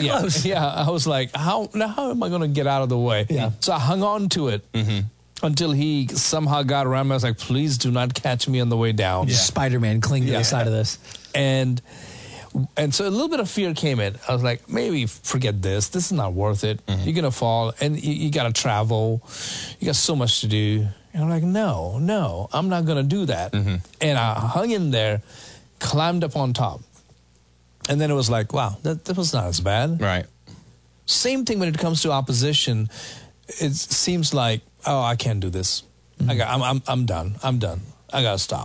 very close. Yeah, I was like, how am I going to get out of the way? Yeah. So I hung on to it until he somehow got around me. I was like, please do not catch me on the way down. Just Spider-Man cling to the side of this. And so a little bit of fear came in. I was like, maybe forget this. This is not worth it. You're going to fall, and you got to travel. You got so much to do. And I'm like, no, I'm not going to do that. And I hung in there, climbed up on top. And then it was like, wow, that was not as bad. Right. Same thing when it comes to opposition. It seems like, oh, I can't do this. I'm done. I got to stop.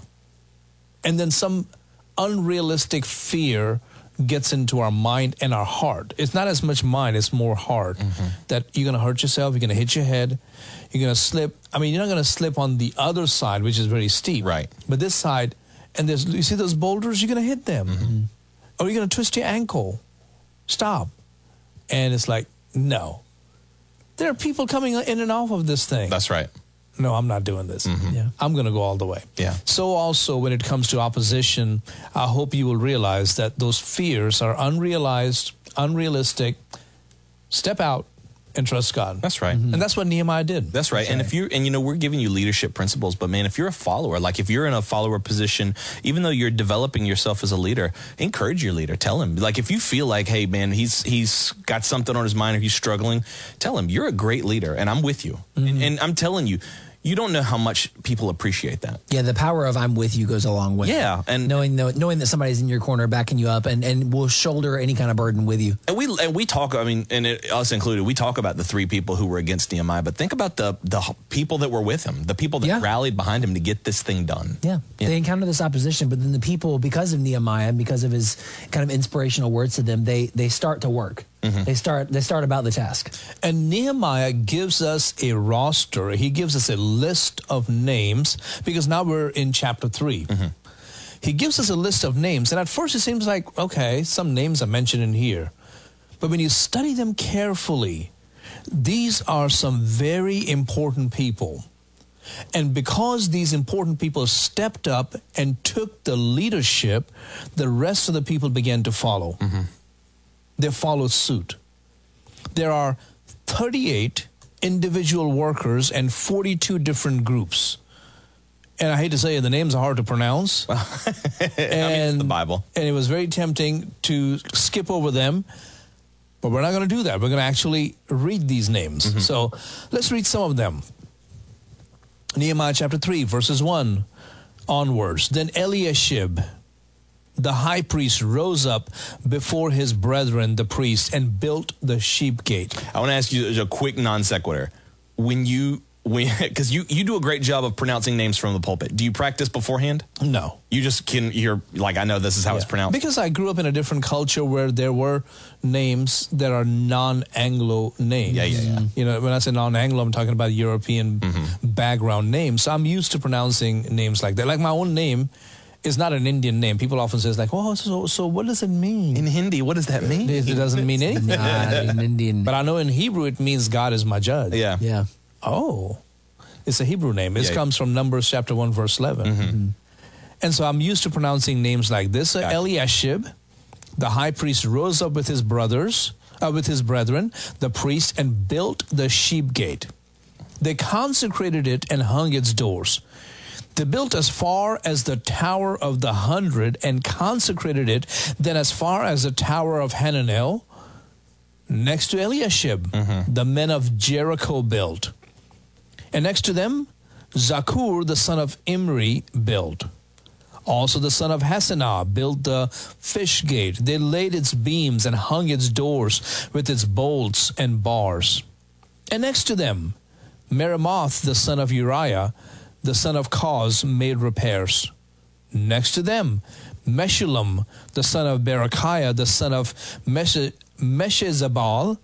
And then some unrealistic fear gets into our mind and our heart. It's not as much mind, it's more heart. That you're going to hurt yourself, you're going to hit your head, you're going to slip. I mean, you're not going to slip on the other side, which is very steep. Right. But this side, and you see those boulders, you're going to hit them. Or you're going to twist your ankle. Stop. And it's like, no. There are people coming in and off of this thing. That's right. No, I'm not doing this. I'm going to go all the way. Yeah. So also when it comes to opposition, I hope you will realize that those fears are unrealized, unrealistic. Step out and trust God. That's right. And that's what Nehemiah did. That's right. And we're giving you leadership principles, but man, if you're a follower, like if you're in a follower position, even though you're developing yourself as a leader, encourage your leader. Tell him, like, if you feel like, hey man, he's got something on his mind, or he's struggling, tell him you're a great leader and I'm with you. And I'm telling you, you don't know how much people appreciate that. Yeah, the power of I'm with you goes a long way. Yeah, and knowing that somebody's in your corner backing you up and will shoulder any kind of burden with you. And we talk, I mean, us included, we talk about the three people who were against Nehemiah, but think about the people that were with him, the people that rallied behind him to get this thing done. Yeah, they encounter this opposition, but then the people, because of Nehemiah and because of his kind of inspirational words to them, they start to work. They start about the task. And Nehemiah gives us a roster. He gives us a list of names, because now we're in chapter 3. He gives us a list of names. And at first it seems like, okay, some names are mentioned in here. But when you study them carefully, these are some very important people. And because these important people stepped up and took the leadership, the rest of the people began to follow. They followed suit. There are 38 individual workers and 42 different groups. And I hate to say it, the names are hard to pronounce. And it's the Bible. And it was very tempting to skip over them. But we're not going to do that. We're going to actually read these names. So let's read some of them. Nehemiah chapter 3, verses 1 onwards. Then Eliashib, the high priest, rose up before his brethren, the priests, and built the sheep gate. I want to ask you a quick non sequitur. Because you do a great job of pronouncing names from the pulpit. Do you practice beforehand? No. You just you're like, I know this is how it's pronounced. Because I grew up in a different culture where there were names that are non-Anglo names. Yeah. You know, when I say non-Anglo, I'm talking about European background names. So I'm used to pronouncing names like that. Like my own name is not an Indian name. People often say, like, oh, so what does it mean? In Hindi, what does that mean? It doesn't mean anything. Not in Indian. But I know in Hebrew it means God is my judge. Yeah. Oh, it's a Hebrew name. It comes from Numbers chapter 1, verse 11. And so I'm used to pronouncing names like this. So Eliashib, the high priest, rose up with his brethren, the priest, and built the sheep gate. They consecrated it and hung its doors. They built as far as the Tower of the 100 and consecrated it, then as far as the Tower of Hananel, next to Eliashib, the men of Jericho built. And next to them, Zakur, the son of Imri, built. Also the son of Hassenaah built the fish gate. They laid its beams and hung its doors with its bolts and bars. And next to them, Meremoth, the son of Uriah, the son of Koz, made repairs. Next to them, Meshullam, the son of Berechiah, the son of Meshezabal,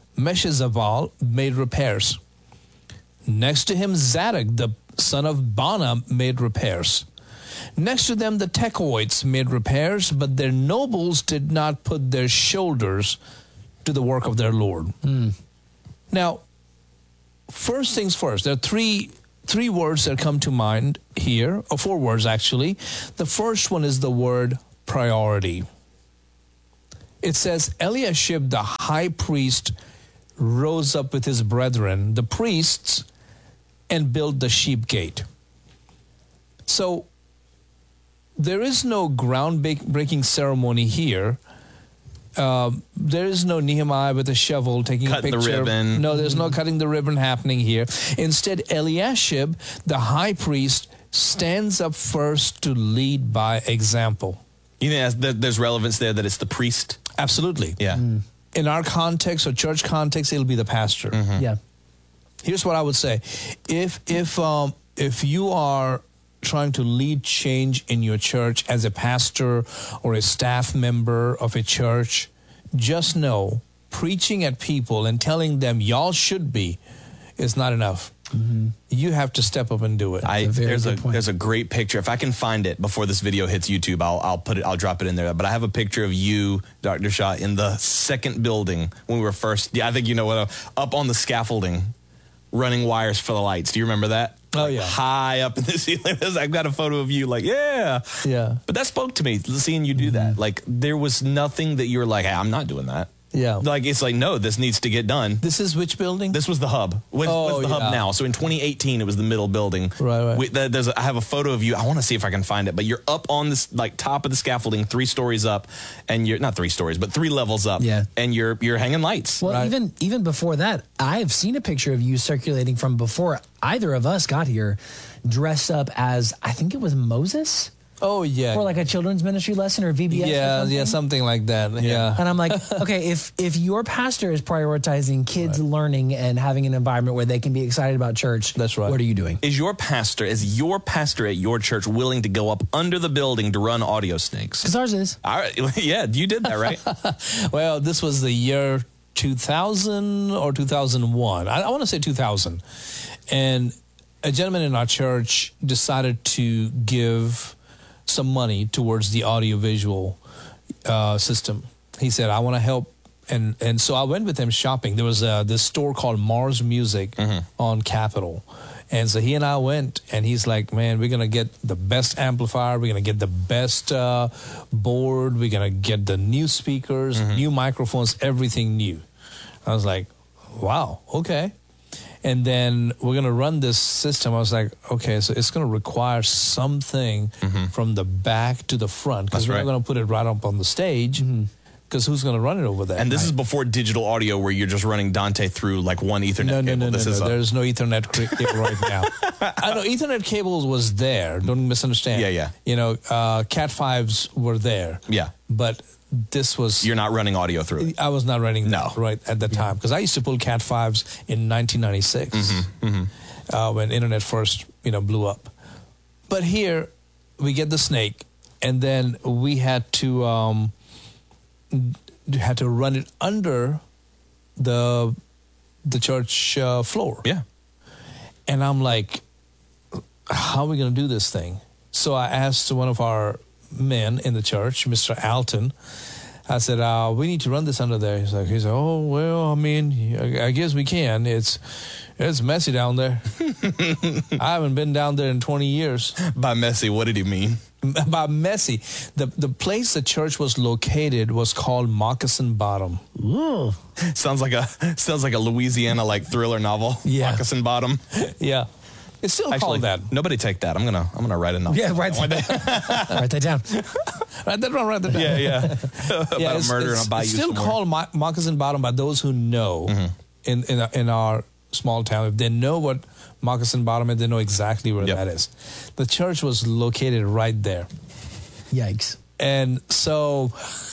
made repairs. Next to him, Zadok, the son of Bana, made repairs. Next to them, the Tekoites made repairs, but their nobles did not put their shoulders to the work of their Lord. Now, first things first, there are three words that come to mind here, or 4 words actually. The first one is the word priority. It says, Eliashib, the high priest, rose up with his brethren, the priests, and built the sheep gate. So there is no ground-breaking ceremony here. There is no Nehemiah with a shovel taking Cutting a picture. the ribbon. No, there's no cutting the ribbon happening here. Instead, Eliashib, the high priest, stands up first to lead by example. You think there's relevance there that it's the priest? Absolutely. Yeah. In our context or church context, it'll be the pastor. Yeah. Here's what I would say: if you are trying to lead change in your church as a pastor or a staff member of a church, just know preaching at people and telling them y'all should be is not enough. You have to step up and do it. There's a great picture. If I can find it before this video hits YouTube, I'll drop it in there. But I have a picture of you, Dr. Shaw, in the second building when we were first. Yeah, I think you know what. Up on the scaffolding, running wires for the lights. Do you remember that? Oh yeah, high up in the ceiling. I've got a photo of you. Like yeah. But that spoke to me seeing you do that. Like there was nothing that you were like, hey, I'm not doing that. Yeah. Like, it's like, no, this needs to get done. This is which building? This was the hub. What's the hub now? So in 2018, it was the middle building. Right. I have a photo of you. I want to see if I can find it. But you're up on this, like, top of the scaffolding, 3 stories up. And you're, not 3 stories, but 3 levels up. Yeah. And you're hanging lights. Well, even before that, I've seen a picture of you circulating from before either of us got here, dressed up as, I think it was Moses. Oh, yeah. For like a children's ministry lesson or VBS Yeah, something like that. Yeah. And I'm like, okay, if your pastor is prioritizing kids learning and having an environment where they can be excited about church, that's right. What are you doing? Is your pastor at your church willing to go up under the building to run audio snakes? Because ours is. All right. Yeah, you did that, right? Well, this was the year 2000 or 2001. I want to say 2000. And a gentleman in our church decided to give some money towards the audiovisual system. He said, I want to help. And so I went with him shopping. There was this store called Mars Music on Capitol. And so he and I went, and he's like, man, we're going to get the best amplifier. We're going to get the best board. We're going to get the new speakers, new microphones, everything new. I was like, wow, okay. And then we're going to run this system. I was like, okay, so it's going to require something from the back to the front, because we're not going to put it right up on the stage, because who's going to run it over there? And this is before digital audio, where you're just running Dante through like one Ethernet cable. No. There's no Ethernet cable right now. I know Ethernet cables was there. Don't misunderstand. Yeah. You know, Cat 5s were there. Yeah. But this was... You're not running audio through it. I was not running right at the time, because I used to pull Cat 5s in 1996 when internet first, blew up. But here we get the snake, and then we had to run it under the church floor. Yeah. And I'm like, how are we going to do this thing? So I asked one of our men in the church, Mr. Alton. I said, we need to run this under there. He's like, oh, well, I mean, I guess we can. It's messy down there. I haven't been down there in 20 years. By messy, what did he mean? By messy, the place the church was located was called Moccasin Bottom. Ooh. Sounds like a Louisiana thriller novel. Yeah. Moccasin Bottom. Yeah. It's still called that. Nobody take that. I'm gonna write a novel. Yeah, write that down. Write that down. Yeah. About a murder and a bayou. It's still somewhere. called Moccasin Bottom by those who know in our small town. If they know what Moccasin Bottom is, they know exactly where that is. The church was located right there. Yikes. And so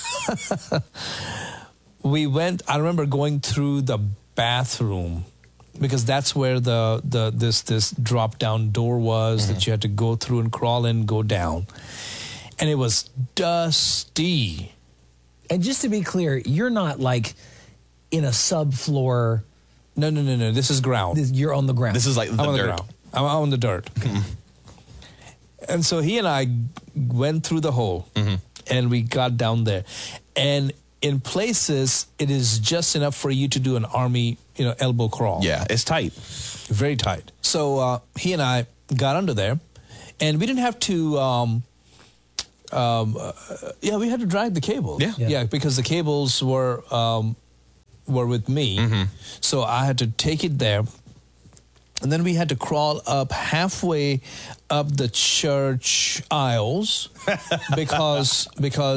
we went. I remember going through the bathroom, because that's where this drop down door was that you had to go through and crawl in, go down. And it was dusty. And just to be clear, you're not like in a subfloor. No. This is ground. You're on the ground. This is like the I'm on dirt. the ground. I'm on the dirt. And so he and I went through the hole, and we got down there. And in places, it is just enough for you to do an army, elbow crawl. Yeah, it's tight. Very tight. So he and I got under there, and we didn't have to Yeah, we had to drag the cable. Yeah. Because the cables were with me, so I had to take it there, and then we had to crawl up halfway up the church aisles because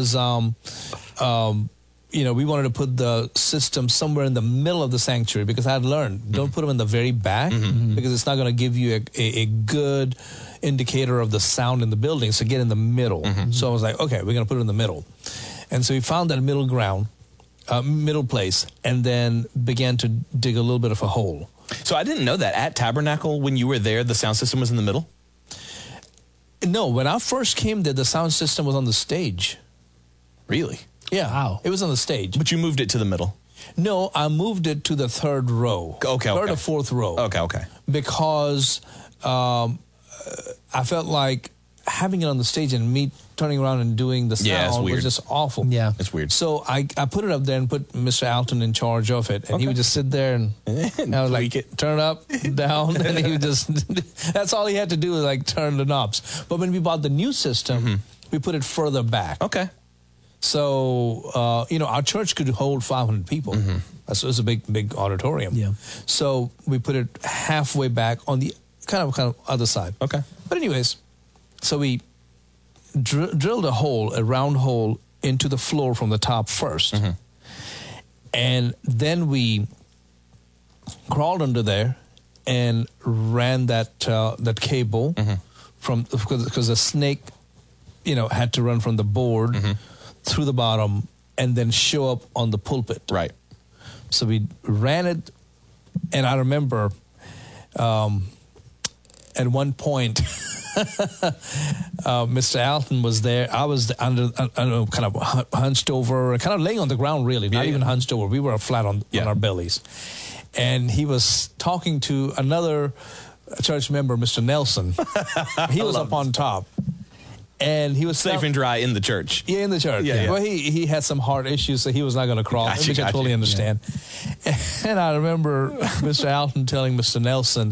we wanted to put the system somewhere in the middle of the sanctuary, because I had learned don't put them in the very back because it's not going to give you a good indicator of the sound in the building. So get in the middle. So I was like, okay, we're going to put it in the middle. And so we found that middle place, and then began to dig a little bit of a hole. So I didn't know that at Tabernacle, when you were there, the sound system was in the middle? No, when I first came there, the sound system was on the stage. Really? Yeah. Wow. It was on the stage. But you moved it to the middle? No, I moved it to the third row. Third or fourth row. Okay. Because I felt like having it on the stage and me turning around and doing the sound was just awful. Yeah. It's weird. So I put it up there and put Mr. Alton in charge of it. And he would just sit there and I was like, turn it up, down. And he would just, that's all he had to do was like turn the knobs. But when we bought the new system, we put it further back. Okay. So, our church could hold 500 people. So it's a big auditorium. Yeah. So we put it halfway back on the kind of other side. Okay. But anyways, so we drilled a round hole into the floor from the top first. And then we crawled under there and ran that cable because the snake, had to run from the board through the bottom and then show up on the pulpit. Right. So we ran it, and I remember at one point, Mr. Alton was there. I was kind of hunched over, kind of laying on the ground, really, not even hunched over. We were flat on our bellies. And he was talking to another church member, Mr. Nelson. He was up on top. And he was safe and dry in the church. Yeah, in the church. Yeah. Well, he had some heart issues, so he was not going to crawl, which I totally understand. Yeah. And I remember Mr. Alton telling Mr. Nelson,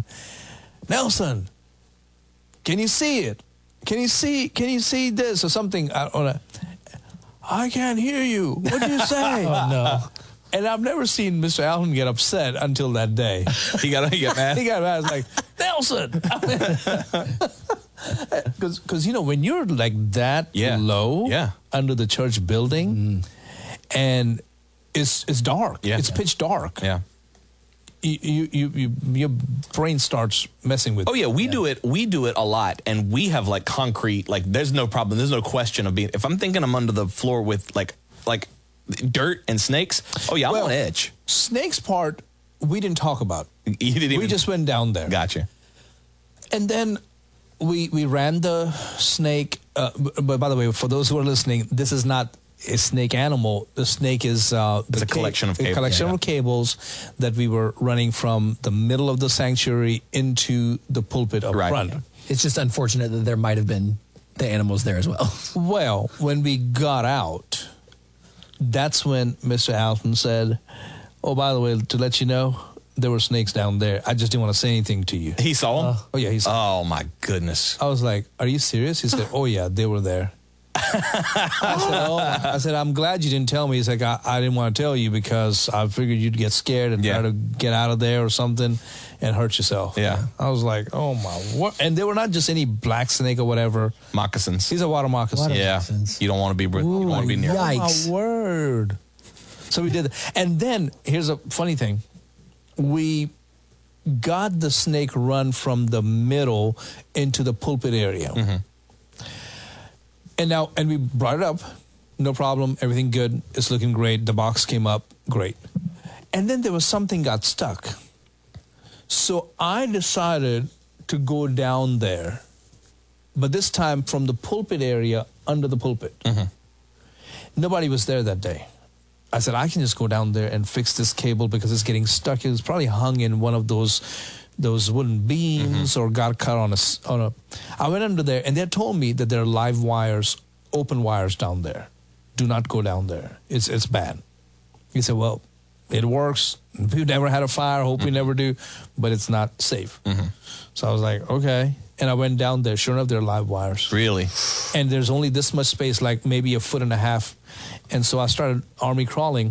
can you see it? Can you see this or something? I can't hear you. What do you say? Oh, no. And I've never seen Mr. Alton get upset until that day. He got mad? He got mad. I was like, Nelson! Because, when you're like that low under the church building and it's dark. Yeah. It's pitch dark. Yeah. Your brain starts messing with. Oh yeah, we do it a lot, and we have like concrete, like there's no problem, there's no question of being. If I'm thinking I'm under the floor with like dirt and snakes, I'm on edge. Snakes part we didn't talk about. We just went down there. Gotcha. And then we ran the snake. But by the way, for those who are listening, this is not a snake animal. The snake is it's a collection of cables. A collection of cables that we were running from the middle of the sanctuary into the pulpit up front. It's just unfortunate that there might have been the animals there as well. Well, when we got out, that's when Mr. Alton said, "Oh, by the way, to let you know, there were snakes down there. I just didn't want to say anything to you." He saw them? Oh, yeah, he saw them. Oh, my goodness. I was like, "Are you serious?" He said, "Oh, yeah, they were there." I said, I'm glad you didn't tell me. He's like, I didn't want to tell you because I figured you'd get scared and try to get out of there or something and hurt yourself. Yeah. I was like, oh my, what? And they were not just any black snake or whatever. Moccasins. These are water moccasins. Moccasins. You don't want to be near. Yikes. Oh, my word. So we did that. And then here's a funny thing. We got the snake run from the middle into the pulpit area. And we brought it up, no problem, everything good, it's looking great, the box came up, great. And then there was something got stuck. So I decided to go down there, but this time from the pulpit area under the pulpit. Nobody was there that day. I said, I can just go down there and fix this cable because it's getting stuck. It was probably hung in one of those wooden beams or got cut on a. I went under there and they told me that there are live wires, open wires down there. Do not go down there. It's bad. He said, well, it works. We've never had a fire. Hope we never do, but it's not safe. So I was like, okay. And I went down there. Sure enough, there are live wires. Really? And there's only this much space, like maybe 1.5 feet. And so I started army crawling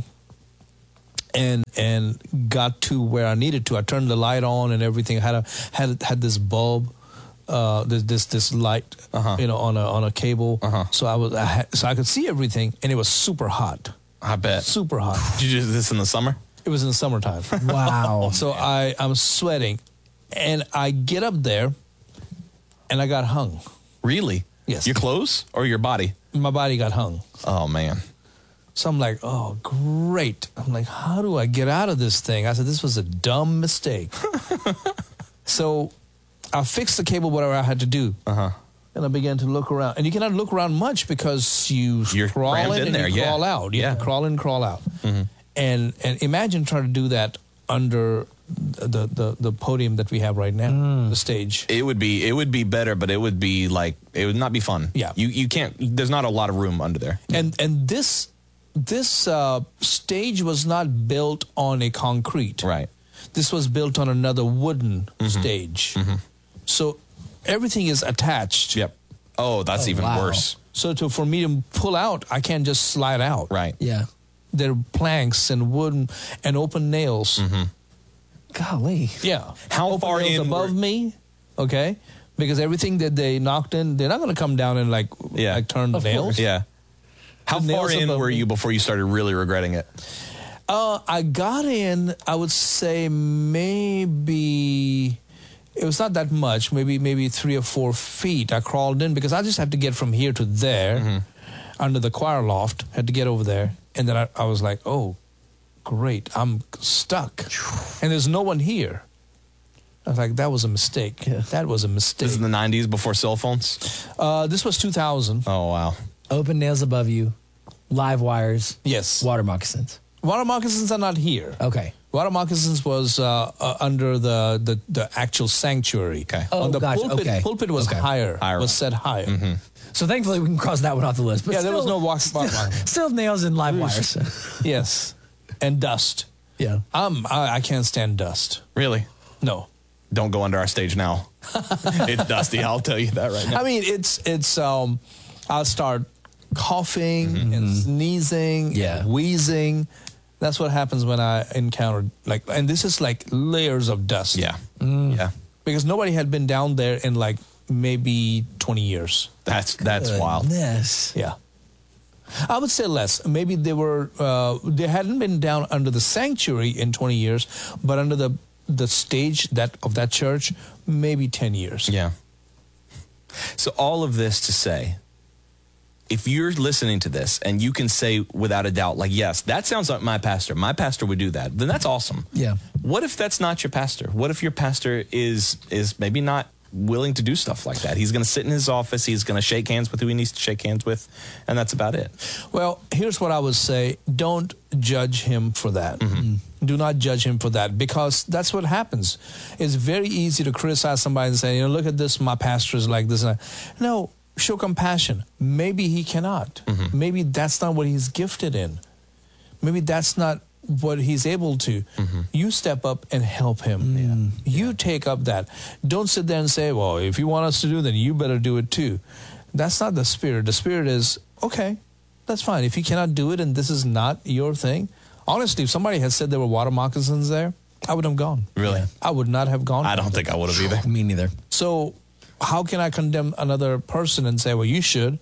and got to where I needed to. I turned the light on and everything. Had this bulb, this light, on a cable. So I could see everything, and it was super hot. I bet. Super hot. Did you do this in the summer? It was in the summertime. Wow. So I'm sweating, and I get up there, and I got hung. Really? Yes. Your clothes or your body? My body got hung. Oh, man. So I'm like, oh, great. I'm like, how do I get out of this thing? I said, this was a dumb mistake. So I fixed the cable, whatever I had to do. And I began to look around. And you cannot look around much because you're crawl in and you crawl out. You have to crawl in and crawl out. And imagine trying to do that under the podium that we have right now, the stage. It would be better, but it would not be fun. Yeah. You can't, there's not a lot of room under there. And this stage was not built on a concrete. Right. This was built on another wooden stage. So everything is attached. Yep. Oh, that's even worse. So for me to pull out, I can't just slide out. Right. Yeah. There are planks and wood and open nails. Golly. Yeah. How open far nails in above me? Okay. Because everything that they knocked in, they're not going to come down and like turn the nails. Yeah. How far in were you before you started really regretting it? I got in, I would say maybe, it was not that much, maybe 3 or 4 feet. I crawled in because I just had to get from here to there under the choir loft, had to get over there. And then I was like, oh, great, I'm stuck. And there's no one here. I was like, that was a mistake. Yeah. That was a mistake. This is in the 90s before cell phones? This was 2000. Oh, wow. Open nails above you, live wires, Yes. water moccasins. Water moccasins are not here. Okay. Water moccasins was under the actual sanctuary. Okay. Oh, On the gotcha. pulpit, Okay. pulpit was Okay. higher, Higher was up. set higher. So thankfully we can cross that one off the list. But Yeah, there was no walk. still nails and live wires. Yes, and dust. Yeah. I can't stand dust. Really? No. Don't go under our stage now. It's dusty. I'll tell you that right now. I mean, it's I'll start coughing and sneezing, Yeah. and wheezing. That's what happens when I encountered and this is like layers of dust. Yeah. Yeah. Because nobody had been down there in like maybe 20 years. That's wild. Goodness. Yeah. I would say less. Maybe they hadn't been down under the sanctuary in 20 years, but under the stage of that church, maybe 10 years. Yeah. So all of this to say, if you're listening to this and you can say without a doubt, like, yes, that sounds like my pastor would do that, then that's awesome. Yeah. What if that's not your pastor? What if your pastor is maybe not willing to do stuff like that? He's going to sit in his office, he's going to shake hands with who he needs to shake hands with, and that's about it. Well, here's what I would say. Don't judge him for that. Do not judge him for that, because that's what happens. It's very easy to criticize somebody and say, look at this, my pastor is like this. No, show compassion. Maybe he cannot. Maybe that's not what he's gifted in. Maybe that's not what he's able to. You step up and help him. You take up that. Don't sit there and say, well, if you want us to do it, then you better do it too. That's not the spirit. The spirit is, okay, that's fine. If you cannot do it and this is not your thing, honestly, if somebody had said there were water moccasins there, I would have gone. Really? I would not have gone. I don't think I would have either. Me neither. So how can I condemn another person and say, well, you should?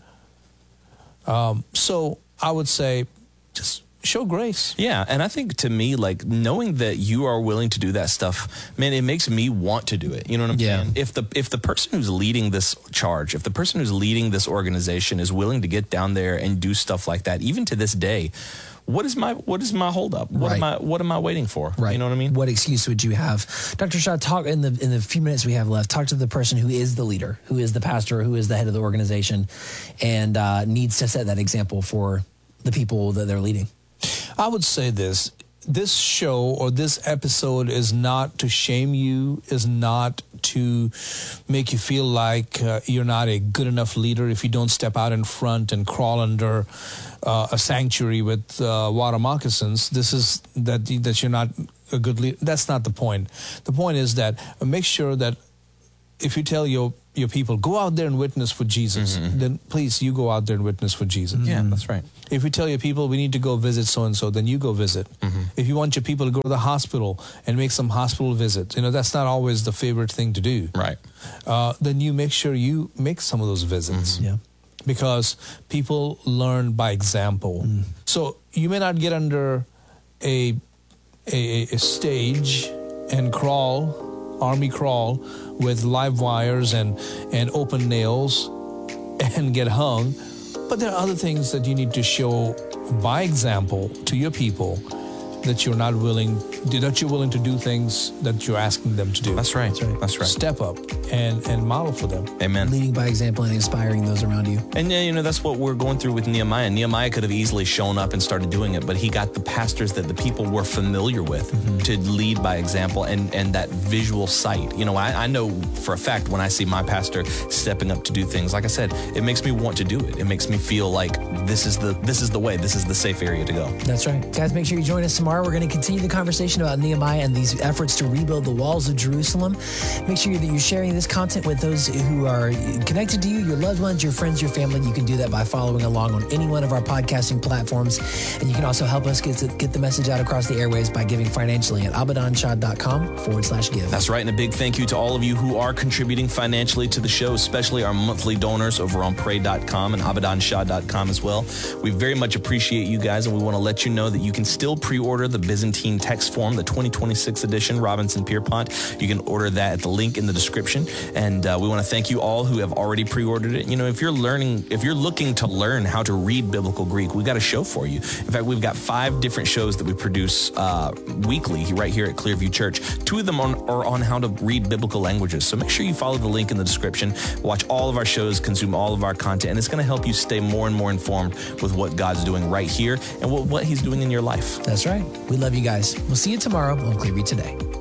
So I would say just show grace. Yeah, and I think to me, like, knowing that you are willing to do that stuff, man, it makes me want to do it. You know what I'm saying? If the person who's leading this charge, if the person who's leading this organization is willing to get down there and do stuff like that, even to this day, what is my holdup? What am I waiting for? Right. You know what I mean? What excuse would you have? Dr. Shaw, talk in the few minutes we have left, talk to the person who is the leader, who is the pastor, who is the head of the organization, and needs to set that example for the people that they're leading. I would say this show or this episode is not to shame you, is not to make you feel like you're not a good enough leader if you don't step out in front and crawl under a sanctuary with water moccasins. This is that you're not a good leader. That's not the point. The point is that make sure that if you tell your your people, go out there and witness for Jesus, then please, you go out there and witness for Jesus. Yeah, that's right. If you tell your people we need to go visit so-and-so, then you go visit. If you want your people to go to the hospital and make some hospital visits, that's not always the favorite thing to do. Right. Then you make sure you make some of those visits. Yeah. Because people learn by example. So you may not get under a stage and army crawl with live wires and open nails and get hung. But there are other things that you need to show by example to your people that you're willing to do things that you're asking them to do. That's right. That's right. Step up and model for them. Amen. Leading by example and inspiring those around you. And that's what we're going through with Nehemiah. Nehemiah could have easily shown up and started doing it, but he got the pastors that the people were familiar with to lead by example and that visual sight. I know for a fact when I see my pastor stepping up to do things, like I said, it makes me want to do it. It makes me feel like this is the way, this is the safe area to go. That's right. Guys, make sure you join us tomorrow. We're going to continue the conversation about Nehemiah and these efforts to rebuild the walls of Jerusalem. Make sure that you're sharing this content with those who are connected to you, your loved ones, your friends, your family. You can do that by following along on any one of our podcasting platforms. And you can also help us get the message out across the airwaves by giving financially at abadanshah.com/give. That's right. And a big thank you to all of you who are contributing financially to the show, especially our monthly donors over on pray.com and abadanshah.com as well. We very much appreciate you guys, and we want to let you know that you can still pre-order the Byzantine text form, the 2026 edition, Robinson Pierpont. You can order that at the link in the description. And we want to thank you all who have already pre-ordered it. If you're looking to learn how to read biblical Greek, we've got a show for you. In fact, we've got 5 different shows that we produce weekly right here at Clearview Church. 2 of them are on how to read biblical languages. So make sure you follow the link in the description. Watch all of our shows, consume all of our content, and it's going to help you stay more and more informed with what God's doing right here and what He's doing in your life. That's right. We love you guys. We'll see you tomorrow on Clearview Today.